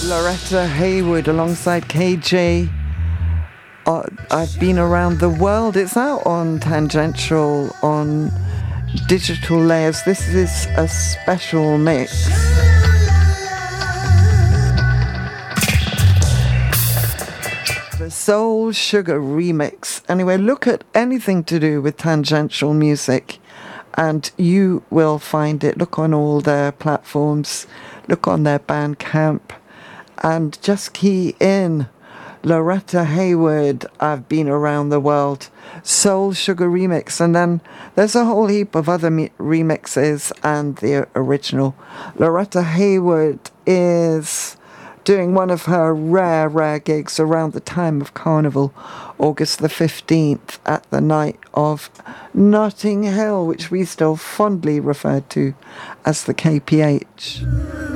Loretta Haywood alongside KJ. I've been around the world. It's out on Tangential on Digital Layers. This is a special mix. The Soul Sugar remix. Anyway, look at anything to do with tangential music and you will find it. Look on all their platforms, look on their Bandcamp, and just key in Loretta Haywood, I've Been Around the World, Soul Sugar remix. And then there's a whole heap of other remixes and the original. Loretta Haywood is doing one of her rare gigs around the time of Carnival, August the 15th, at the Night of Notting Hill, which we still fondly refer to as the KPH.